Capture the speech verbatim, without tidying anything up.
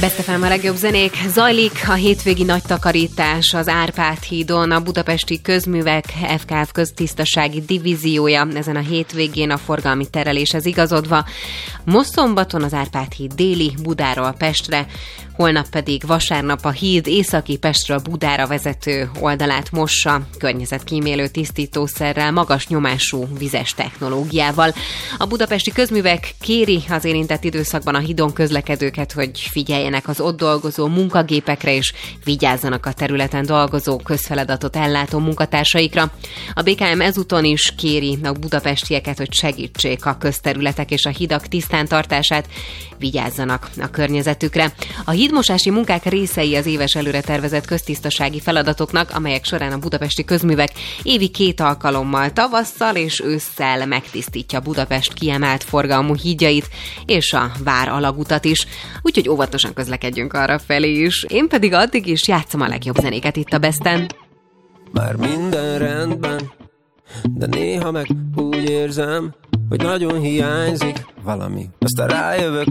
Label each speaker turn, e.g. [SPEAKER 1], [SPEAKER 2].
[SPEAKER 1] Best ef em a legjobb zenék. Zajlik a hétvégi nagy takarítás az Árpád hídon. A budapesti közművek ef ká ef köztisztasági divíziója ezen a hétvégén a forgalmi tereléshez igazodva. Most szombaton az Árpád híd déli, Budáról Pestre, holnap pedig vasárnap a híd északi Pestről Budára vezető oldalát mossa környezetkímélő tisztítószerrel, magas nyomású vizes technológiával. A budapesti közművek kéri az érintett időszakban a hídon közlekedőket, hogy figyeljenek az ott dolgozó munkagépekre és vigyázzanak a területen dolgozó közfeladatot ellátó munkatársaikra. A bé ká em ezúton is kéri a budapestieket, hogy segítsék a közterületek és a hidak tisztán tartását, vigyázzanak a környezetükre. A hídmosási munkák részei az éves előre tervezett köztisztasági feladatoknak, amelyek során a budapesti közművek évi két alkalommal, tavasszal és ősszel megtisztítja Budapest kiemelt forgalmú hídjait és a vár alagutat is. Úgyhogy óvatosan közlekedjünk arra felé is. Én pedig addig is játszom a legjobb zenéket itt a Besten.
[SPEAKER 2] Már minden rendben, de néha meg úgy érzem, hogy nagyon hiányzik valami. Aztán rájövök,